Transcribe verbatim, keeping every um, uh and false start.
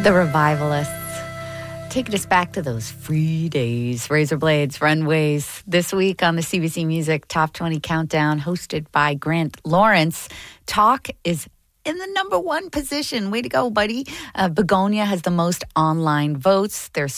The Revivalists. Taking us back to those free days. Razor Blades, Runways. This week on the C B C Music Top twenty Countdown, hosted by Grant Lawrence. Talk is in the number one position. Way to go, buddy. Uh, Begonia has the most online votes. There's